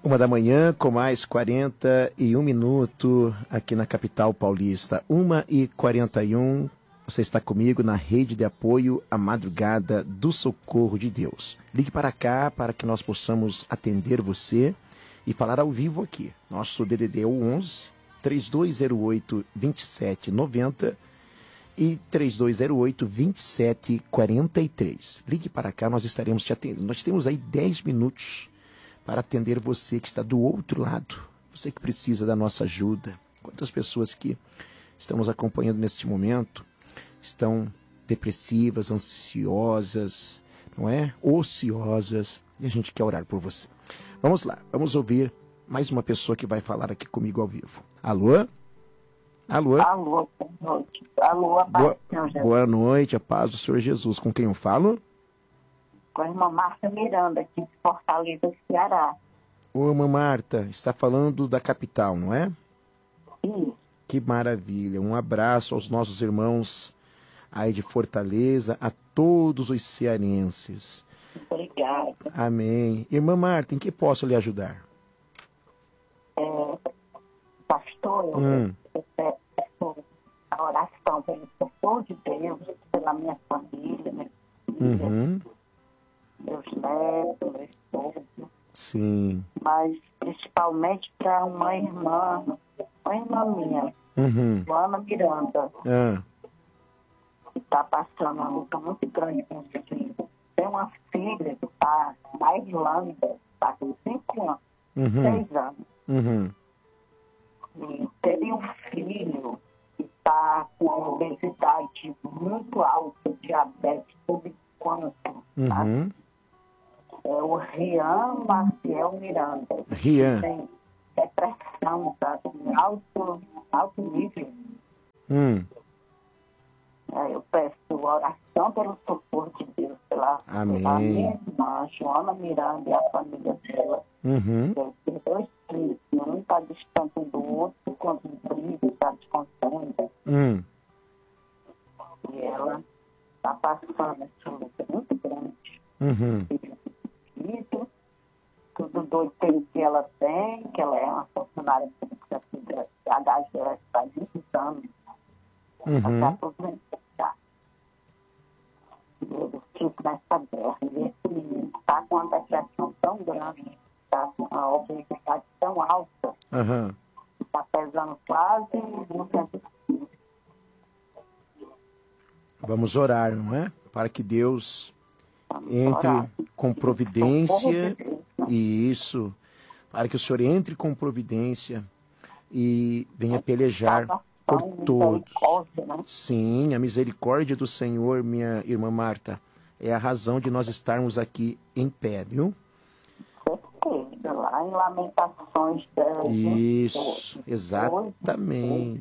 1 da manhã, com mais 41 minutos, aqui na capital paulista. 1h41, você está comigo na rede de apoio à madrugada do Socorro de Deus. Ligue para cá para que nós possamos atender você e falar ao vivo aqui. Nosso DDD é o 11 3208 2790 e 3208 2743. Ligue para cá, nós estaremos te atendendo. Nós temos aí 10 minutos para atender você que está do outro lado, você que precisa da nossa ajuda. Quantas pessoas que estão nos acompanhando neste momento estão depressivas, ansiosas, não é? Ociosas, e a gente quer orar por você. Vamos lá, vamos ouvir mais uma pessoa que vai falar aqui comigo ao vivo. Alô? Alô? Alô, boa noite. Alô, a paz do Senhor Jesus. Boa noite, a paz do Senhor Jesus. Com quem eu falo? Com a irmã Marta Miranda, aqui de Fortaleza, Ceará. Ô, irmã Marta, está falando da capital, não é? Sim. Que maravilha. Um abraço aos nossos irmãos aí de Fortaleza, a todos os cearenses. Obrigada. Amém. Irmã Marta, em que posso lhe ajudar? Pastor, eu peço a oração pelo socorro de Deus, pela minha família, minha filha, meus netos, meu esposo. Sim. Mas principalmente para uma irmã minha, Joana Miranda, que está passando uma luta muito grande com os filhos. Tem uma filha que está na Irlanda, está com 5 anos, 6 anos. E teve um filho que está com uma obesidade muito alta, diabetes subclínico, sabe? É o Rian Maciel Miranda. Rian. Tem depressão, sabe? Em alto nível. Eu peço oração pelo socorro de Deus, pela minha irmã, Joana Miranda, e a família dela. Eu tenho 2 filhos, um está distante do outro, quando briga, está descontente. E ela está passando essa luta muito grande. Tudo doido que ela tem, que ela é uma funcionária pública que a idade dela está 20 anos. Ela está aposentada. Eu fico nessa guerra. E esse menino está com uma depressão tão grande, está com uma obesidade tão alta, está pesando quase 200 quilos. Vamos orar, não é? Para que Deus entre com providência, isso, para que o Senhor entre com providência e venha pelejar por todos. Sim, a misericórdia do Senhor, minha irmã Marta, é a razão de nós estarmos aqui em pé, viu? Certeza, lá em Lamentações 10. Isso, exatamente.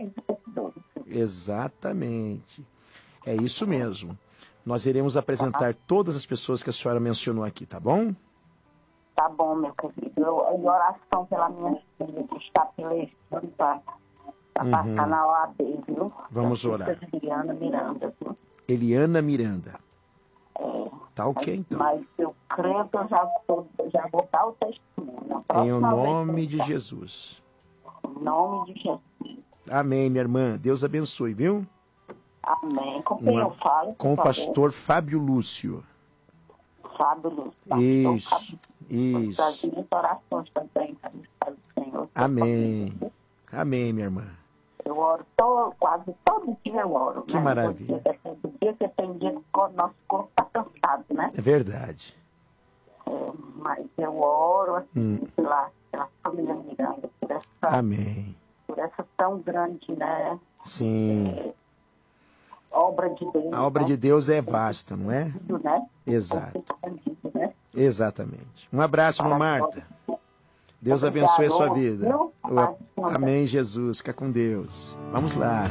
Exatamente. É isso mesmo. Nós iremos apresentar todas as pessoas que a senhora mencionou aqui, tá bom? Tá bom, meu querido. E oração pela minha filha, que está pelejando para passar na OAB, viu? Vamos orar. Eliana Miranda, viu? Eliana Miranda. Tá ok, então. Mas eu creio que eu já vou dar o testemunho. Em o nome de Jesus. Em nome de Jesus. Amém, minha irmã. Deus abençoe, viu? Amém. Com quem eu falo? Com o pastor Fábio Lúcio. Fábio Lúcio. Isso, isso. Das minhas orações também, do Senhor. Amém. Amém, minha irmã. Eu oro quase todo dia eu oro. Que maravilha. Todo dia que tem dia que o nosso corpo está cansado, né? É verdade. Mas eu oro assim, pela família Miranda, por essa, amém. Por essa tão grande, né? Sim. Obra de Deus. A obra de Deus é vasta, não é? Né? Exato. Né? Exatamente. Um abraço, irmã Marta. Deus abençoe a sua vida. Amém, Jesus. Fica com Deus. Vamos lá.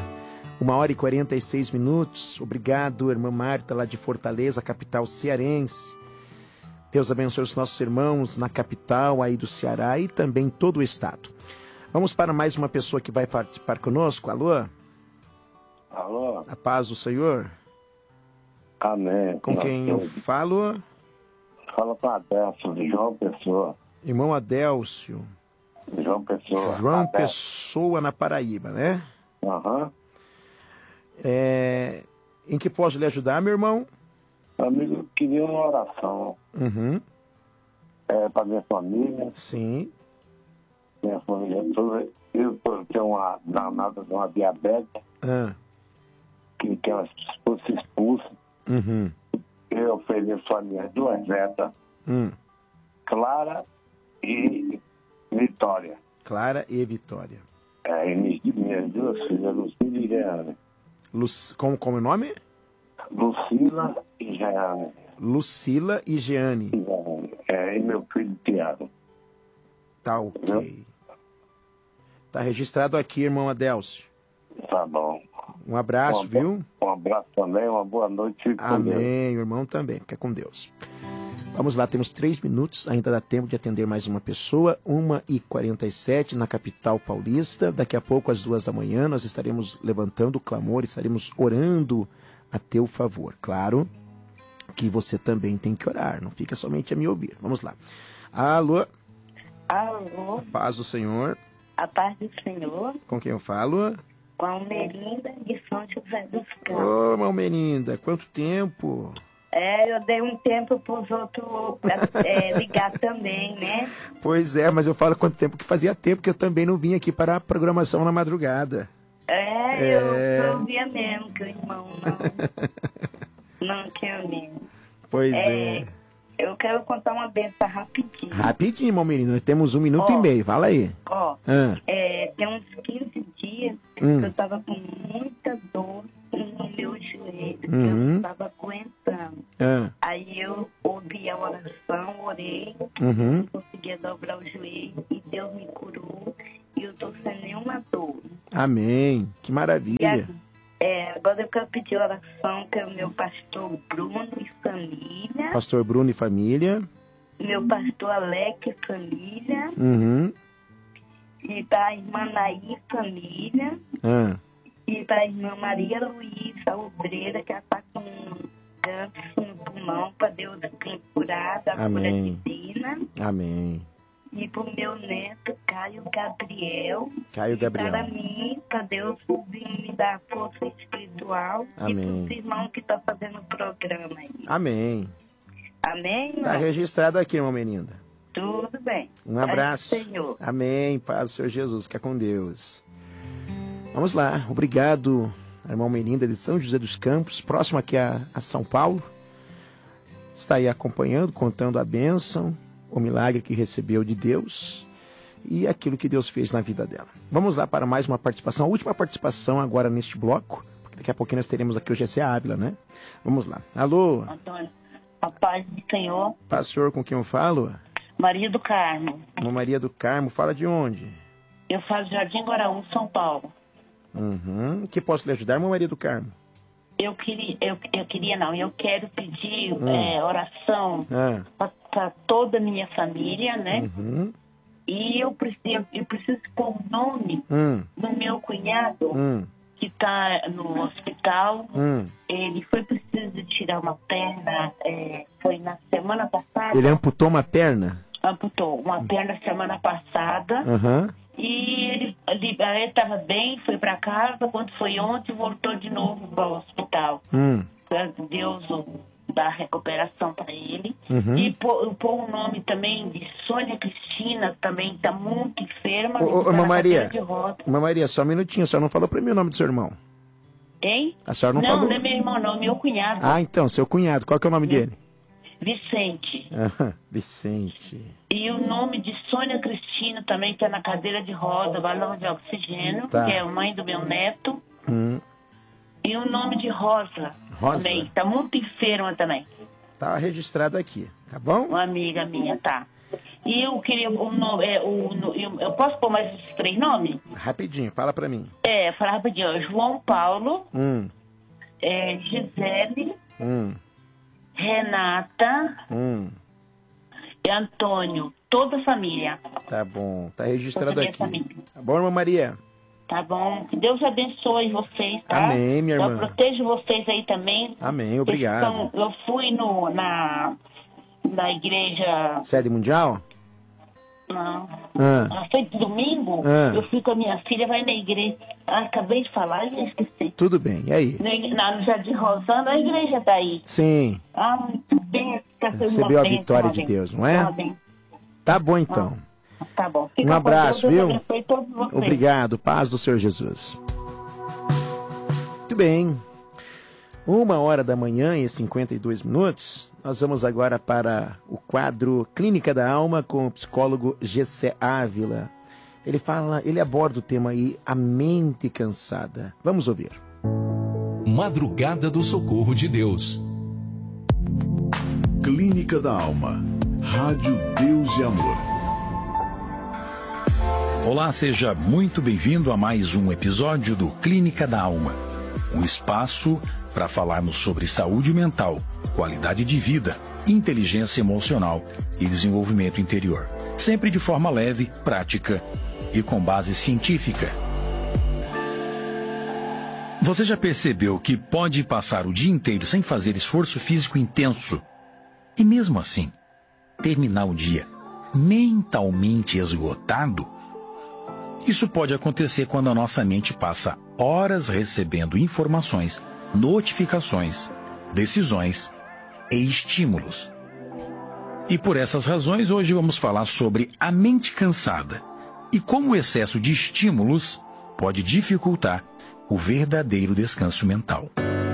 1h46. Obrigado, irmã Marta, lá de Fortaleza, capital cearense. Deus abençoe os nossos irmãos na capital aí do Ceará e também todo o estado. Vamos para mais uma pessoa que vai participar conosco. Alô? Alô? A paz do Senhor. Amém. Com quem eu falo? Fala para Adelson, de João Pessoa. Irmão Adélcio. João Pessoa. João Pessoa, na Paraíba, né? Aham. Em que posso lhe ajudar, meu irmão? Amigo, eu queria uma oração. Uhum. Para minha família. Sim. Minha família toda. Eu tenho uma danada de uma diabetes. Que ela fosse expulsa. Uhum. Eu ofereço a minha duas netas. Clara e Vitória. Clara e Vitória. E minhas duas filhas, Lucila e Jeane. Como é o nome? Lucila e Jeane. Lucila e Jeane. E meu filho Tiago. Tá ok. Tá registrado aqui, irmão Adélcio. Tá bom. Um abraço, viu? Um abraço também, uma boa noite. Fique com Deus. Amém, irmão também. Fica com Deus. Vamos lá, temos 3 minutos, ainda dá tempo de atender mais uma pessoa, 1h47 na capital paulista. Daqui a pouco, às 2 da manhã, nós estaremos levantando o clamor, estaremos orando a teu favor. Claro que você também tem que orar, não fica somente a me ouvir. Vamos lá. Alô? Alô? A paz do Senhor. A paz do Senhor. Com quem eu falo? Com a Almerinda de São José dos Campos. Ô, Almerinda, quanto tempo? Eu dei um tempo para os outros ligar também, né? Pois é, mas eu falo quanto tempo que fazia tempo que eu também não vim aqui para a programação na madrugada. Eu ouvia mesmo que o irmão não tinha vindo. Pois é. Eu quero contar uma benção rapidinho. Rapidinho, irmão menino, nós temos 1 minuto e meio, fala aí. Tem uns 15 dias que eu estava com muita dor no meu joelho, que eu não estava aguentando. Aí eu ouvi a oração, orei, não conseguia dobrar o joelho e Deus me curou e eu estou sem nenhuma dor. Amém, que maravilha. Agora eu quero pedir oração para o meu pastor Bruno e família. Pastor Bruno e família. Meu pastor Alex e família. E para a irmã Naí e família. E para a irmã Maria Luísa, obreira, que ela está com câncer no pulmão, para Deus curar da cura divina. Amém. E para o meu neto, Caio Gabriel. Caio Gabriel. Para mim, para Deus me dar força espiritual. Amém. E para os irmãos que estão fazendo o programa aí. Amém. Amém? Está registrado aqui, irmã Meninda. Tudo bem. Um abraço. Senhor. Amém. Paz do Senhor Jesus. Fica com Deus. Vamos lá. Obrigado, irmão Meninda de São José dos Campos, próximo aqui a São Paulo. Está aí acompanhando, contando a bênção, o milagre que recebeu de Deus e aquilo que Deus fez na vida dela. Vamos lá para mais uma participação, a última participação agora neste bloco, porque daqui a pouquinho nós teremos aqui o GC Ávila, né? Vamos lá. Alô? Antônio, a paz do Senhor. Pastor, com quem eu falo? Maria do Carmo. Maria do Carmo, fala de onde? Eu falo de Jardim Guaraú, São Paulo. Que posso lhe ajudar, Maria do Carmo? Eu quero pedir oração para toda a minha família, né? E eu preciso pôr o nome do meu cunhado, que está no hospital. Ele foi preciso tirar uma perna, foi na semana passada. Ele amputou uma perna? Amputou uma perna semana passada. E ele estava bem, foi para casa, quando foi ontem, voltou de novo para o hospital. Deus dá recuperação para ele. E pôr o nome também de Sônia Cristina, também está muito enferma. Irmã Maria, só um minutinho, a senhora não falou para mim o nome do seu irmão? Hein? A senhora não falou? Não é meu irmão, não, meu cunhado. Ah, então, seu cunhado, qual que é o nome dele? Vicente. Vicente. E o nome de Sônia Cristina também, que é na cadeira de roda, balão de oxigênio, que é a mãe do meu neto. E o nome de Rosa. Também, tá muito enferma também. Tá registrado aqui, tá bom? Uma amiga minha, tá. E eu queria o nome, eu posso pôr mais esses 3 nomes? Rapidinho, fala pra mim. Fala rapidinho. João Paulo, Gisele, Renata, e Antônio, toda a família. Tá bom, tá registrado aqui. Família. Tá bom, irmã Maria? Tá bom. Que Deus abençoe vocês, tá? Amém, minha irmã. Proteja vocês aí também. Amém, obrigado. Eu fui na igreja... Sede Mundial? Não. Foi domingo, eu fui com a minha filha, vai na igreja. Acabei de falar e esqueci. Tudo bem, e aí? No Jardim Rosana, a igreja tá aí. Sim. Muito bem. Recebeu a vitória de Deus, não é? Tá bom, então. Tá bom. Um abraço, viu? Obrigado. Paz do Senhor Jesus. Muito bem. 1h52. Nós vamos agora para o quadro Clínica da Alma com o psicólogo Gessé Ávila. Ele aborda o tema aí, a mente cansada. Vamos ouvir. Madrugada do Socorro de Deus. Clínica da Alma. Rádio Deus e Amor. Olá, seja muito bem-vindo a mais um episódio do Clínica da Alma. Um espaço para falarmos sobre saúde mental, qualidade de vida, inteligência emocional e desenvolvimento interior. Sempre de forma leve, prática e com base científica. Você já percebeu que pode passar o dia inteiro sem fazer esforço físico intenso e mesmo assim terminar o dia mentalmente esgotado? Isso pode acontecer quando a nossa mente passa horas recebendo informações, notificações, decisões e estímulos. E por essas razões, hoje vamos falar sobre a mente cansada e como o excesso de estímulos pode dificultar o verdadeiro descanso mental.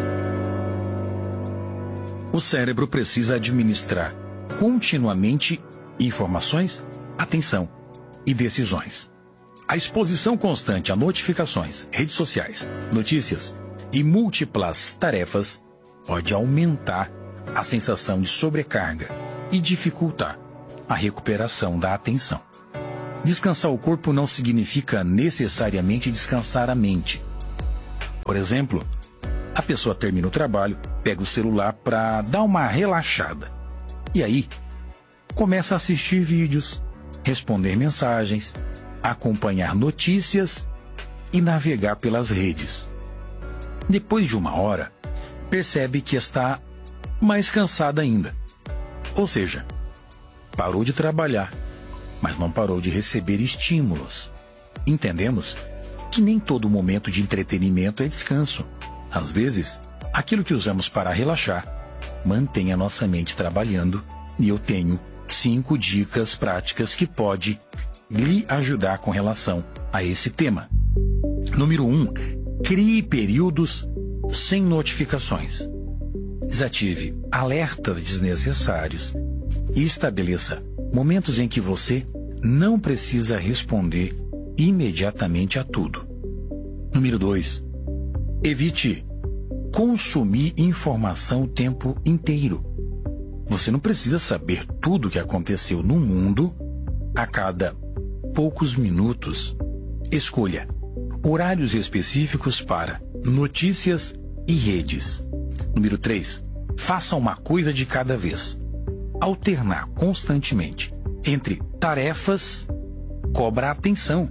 O cérebro precisa administrar continuamente informações, atenção e decisões. A exposição constante a notificações, redes sociais, notícias e múltiplas tarefas pode aumentar a sensação de sobrecarga e dificultar a recuperação da atenção. Descansar o corpo não significa necessariamente descansar a mente. Por exemplo, a pessoa termina o trabalho, pega o celular para dar uma relaxada. E aí, começa a assistir vídeos, responder mensagens, acompanhar notícias e navegar pelas redes. Depois de uma hora, percebe que está mais cansada ainda. Ou seja, parou de trabalhar, mas não parou de receber estímulos. Entendemos que nem todo momento de entretenimento é descanso. Às vezes, aquilo que usamos para relaxar mantém a nossa mente trabalhando, e eu tenho 5 dicas práticas que pode lhe ajudar com relação a esse tema. Número 1. Crie períodos sem notificações. Desative alertas desnecessários e estabeleça momentos em que você não precisa responder imediatamente a tudo. Número 2. Evite consumir informação o tempo inteiro. Você não precisa saber tudo o que aconteceu no mundo a cada poucos minutos. Escolha horários específicos para notícias e redes. Número 3. Faça uma coisa de cada vez. Alternar constantemente entre tarefas cobra atenção.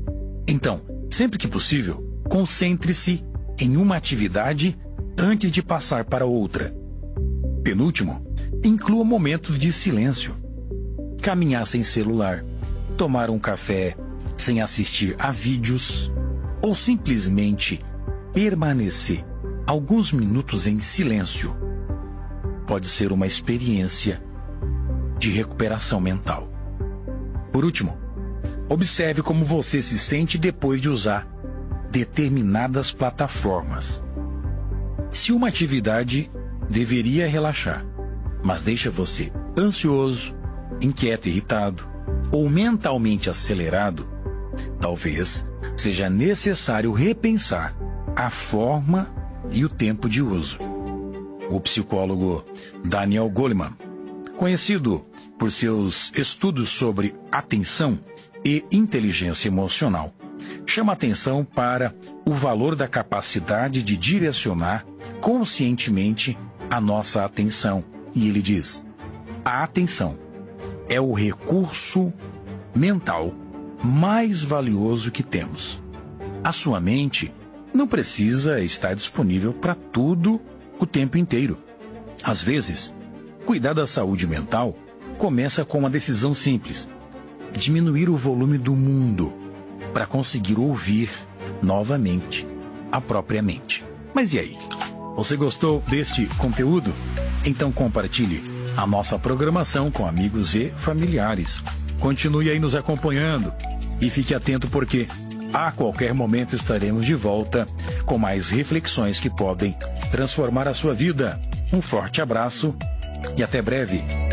Então, sempre que possível, concentre-se em uma atividade antes de passar para outra. Penúltimo, inclua momentos de silêncio. Caminhar sem celular, tomar um café sem assistir a vídeos ou simplesmente permanecer alguns minutos em silêncio pode ser uma experiência de recuperação mental. Por último, observe como você se sente depois de usar determinadas plataformas. Se uma atividade deveria relaxar, mas deixa você ansioso, inquieto, irritado ou mentalmente acelerado, talvez seja necessário repensar a forma e o tempo de uso. O psicólogo Daniel Goleman, conhecido por seus estudos sobre atenção e inteligência emocional, chama atenção para o valor da capacidade de direcionar conscientemente a nossa atenção. E ele diz: a atenção é o recurso mental mais valioso que temos. A sua mente não precisa estar disponível para tudo o tempo inteiro. Às vezes, cuidar da saúde mental começa com uma decisão simples: diminuir o volume do mundo para conseguir ouvir novamente a própria mente. Mas e aí? Você gostou deste conteúdo? Então compartilhe a nossa programação com amigos e familiares. Continue aí nos acompanhando e fique atento porque a qualquer momento estaremos de volta com mais reflexões que podem transformar a sua vida. Um forte abraço e até breve.